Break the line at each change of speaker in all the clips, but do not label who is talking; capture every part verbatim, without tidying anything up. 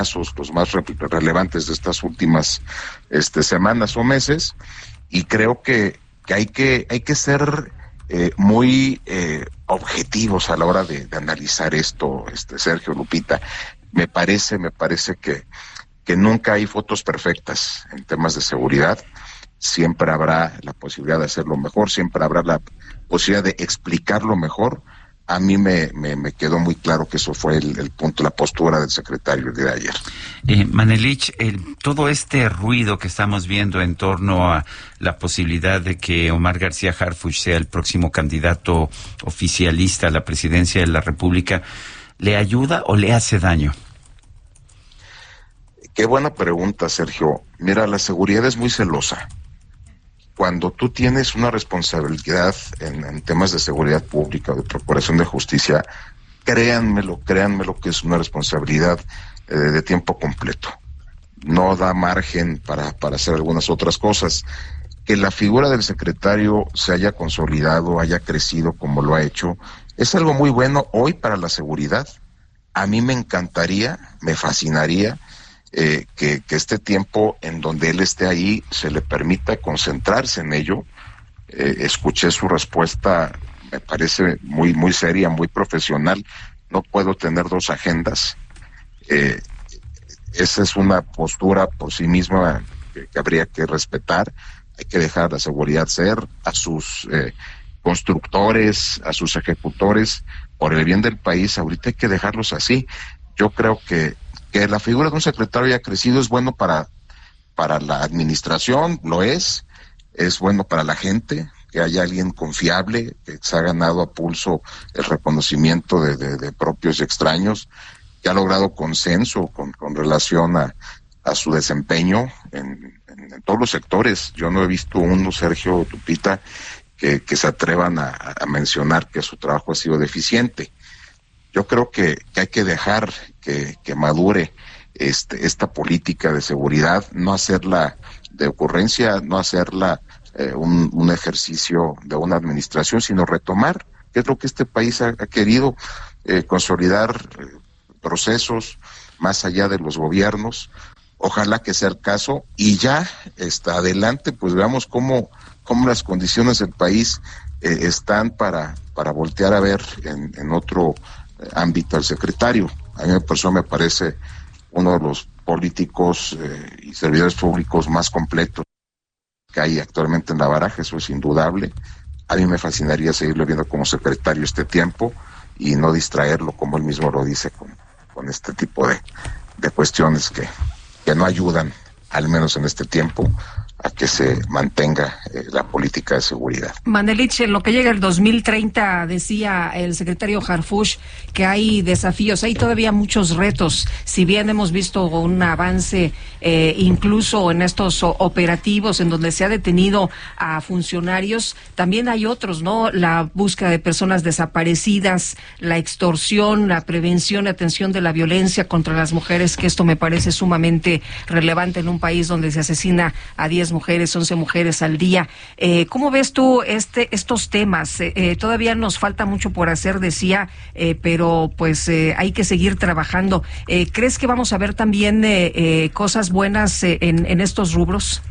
casos, los más re- relevantes de estas últimas este, semanas o meses, y creo que, que hay que hay que ser eh, muy eh, objetivos a la hora de, de analizar esto, este Sergio, Lupita. Me parece, me parece que, que nunca hay fotos perfectas en temas de seguridad. Siempre habrá la posibilidad de hacerlo mejor, siempre habrá la posibilidad de explicarlo mejor. A mí me, me, me quedó muy claro que eso fue el, el punto, la postura del secretario el día de ayer.
Eh, Manelich, el, todo este ruido que estamos viendo en torno a la posibilidad de que Omar García Harfuch sea el próximo candidato oficialista a la presidencia de la República, ¿le ayuda o le hace daño?
Qué buena pregunta, Sergio. Mira, la seguridad es muy celosa. Cuando tú tienes una responsabilidad en, en temas de seguridad pública o de procuración de justicia, créanmelo, créanmelo que es una responsabilidad eh, de tiempo completo. No da margen para, para hacer algunas otras cosas. Que la figura del secretario se haya consolidado, haya crecido como lo ha hecho, es algo muy bueno hoy para la seguridad. A mí me encantaría, me fascinaría, Eh, que, que este tiempo en donde él esté ahí se le permita concentrarse en ello. Eh, escuché su respuesta, me parece muy muy seria, muy profesional. No puedo tener dos agendas. Eh, esa es una postura por sí misma que, que habría que respetar. Hay que dejar a la seguridad ser, a sus eh, constructores, a sus ejecutores, por el bien del país. Ahorita hay que dejarlos así. Yo creo que que la figura de un secretario haya crecido es bueno para, para la administración, lo es, es bueno para la gente, que haya alguien confiable, que se ha ganado a pulso el reconocimiento de, de, de propios y extraños, que ha logrado consenso con, con relación a, a su desempeño en, en, en todos los sectores. Yo no he visto uno, Sergio, Lupita, que, que se atrevan a, a mencionar que su trabajo ha sido deficiente. Yo creo que, que hay que dejar que, que madure este, esta política de seguridad, no hacerla de ocurrencia, no hacerla eh, un, un ejercicio de una administración, sino retomar, que es lo que este país ha, ha querido, eh, consolidar eh, procesos más allá de los gobiernos. Ojalá que sea el caso, y ya está adelante, pues veamos cómo, cómo las condiciones del país eh, están para, para voltear a ver en, en otro ámbito al secretario. A mí por eso me parece uno de los políticos eh, y servidores públicos más completos que hay actualmente en la baraja, eso es indudable. A mí me fascinaría seguirlo viendo como secretario este tiempo y no distraerlo, como él mismo lo dice, con, con este tipo de, de cuestiones que, que no ayudan, al menos en este tiempo, a que se mantenga eh, la política de seguridad.
Manelich, en lo que llega el dos mil treinta, decía el secretario Harfuch que hay desafíos, hay todavía muchos retos. Si bien hemos visto un avance eh, incluso en estos operativos en donde se ha detenido a funcionarios, también hay otros, ¿no? La búsqueda de personas desaparecidas, la extorsión, la prevención y atención de la violencia contra las mujeres, que esto me parece sumamente relevante en un país donde se asesina a diez mujeres, once mujeres al día. Eh, ¿Cómo ves tú este estos temas? Eh, eh, todavía nos falta mucho por hacer, decía, eh, pero pues eh, hay que seguir trabajando. Eh, ¿Crees que vamos a ver también eh, eh, cosas buenas eh, en, en estos rubros?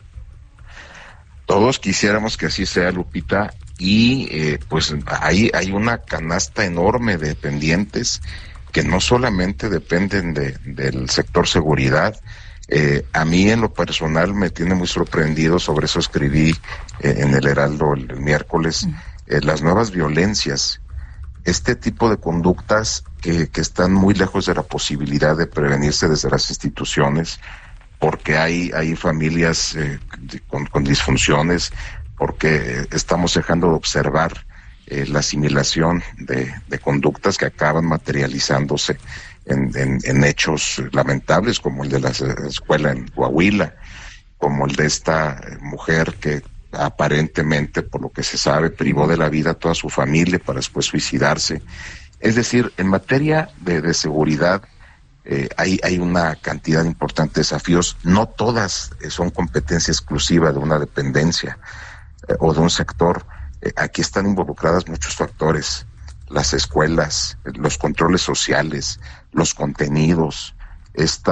Todos quisiéramos que así sea, Lupita, y eh, pues ahí hay una canasta enorme de pendientes que no solamente dependen de, del sector seguridad. Eh, a mí en lo personal me tiene muy sorprendido, sobre eso escribí eh, en el Heraldo el, el miércoles, eh, las nuevas violencias, este tipo de conductas que, que están muy lejos de la posibilidad de prevenirse desde las instituciones, porque hay, hay familias eh, con, con disfunciones, porque estamos dejando de observar eh, la asimilación de, de conductas que acaban materializándose En, en, en hechos lamentables, como el de la escuela en Coahuila, como el de esta mujer que aparentemente, por lo que se sabe, privó de la vida a toda su familia para después suicidarse. Es decir, en materia de, de seguridad eh, hay, hay una cantidad importante de desafíos. No todas eh, son competencia exclusiva de una dependencia eh, o de un sector. Eh, aquí están involucradas muchos factores: las escuelas, los controles sociales, los contenidos, esta